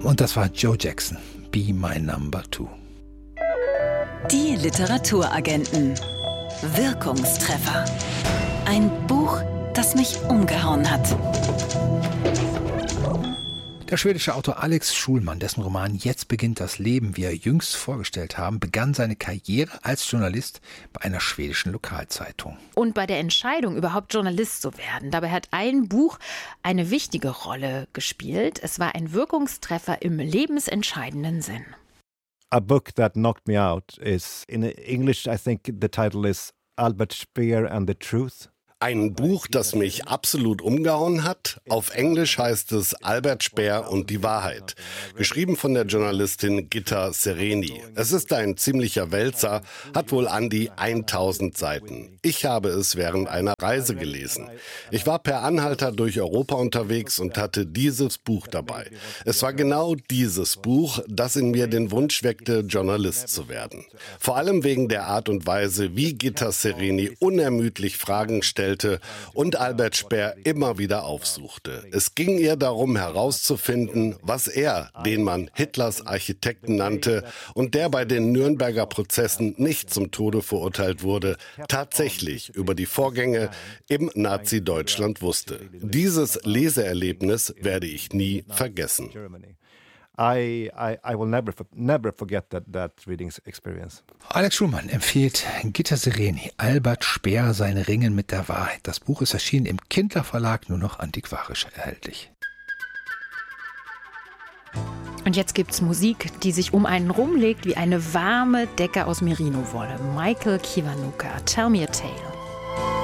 Und das war Joe Jackson, Be My Number Two. Die Literaturagenten. Wirkungstreffer. Ein Buch, das mich umgehauen hat. Der schwedische Autor Alex Schulman, dessen Roman Jetzt beginnt das Leben, wie er jüngst vorgestellt haben, begann seine Karriere als Journalist bei einer schwedischen Lokalzeitung. Und bei der Entscheidung, überhaupt Journalist zu werden, dabei hat ein Buch eine wichtige Rolle gespielt. Es war ein Wirkungstreffer im lebensentscheidenden Sinn. A book that knocked me out is, in English, I think the title is Albert Speer and the Truth. Ein Buch, das mich absolut umgehauen hat. Auf Englisch heißt es Albert Speer und die Wahrheit. Geschrieben von der Journalistin Gitta Sereni. Es ist ein ziemlicher Wälzer, hat wohl an die 1000 Seiten. Ich habe es während einer Reise gelesen. Ich war per Anhalter durch Europa unterwegs und hatte dieses Buch dabei. Es war genau dieses Buch, das in mir den Wunsch weckte, Journalist zu werden. Vor allem wegen der Art und Weise, wie Gitta Sereni unermüdlich Fragen stellte und Albert Speer immer wieder aufsuchte. Es ging ihr darum herauszufinden, was er, den man Hitlers Architekten nannte und der bei den Nürnberger Prozessen nicht zum Tode verurteilt wurde, tatsächlich über die Vorgänge im Nazi-Deutschland wusste. Dieses Leseerlebnis werde ich nie vergessen. I will never forget that reading experience. Alex Schulman empfiehlt Gitta Sereni, Albert Speer, sein Ringen mit der Wahrheit. Das Buch ist erschienen im Kindler Verlag, nur noch antiquarisch erhältlich. Und jetzt gibt's Musik, die sich um einen rumlegt wie eine warme Decke aus Merino-Wolle. Michael Kiwanuka, Tell Me a Tale.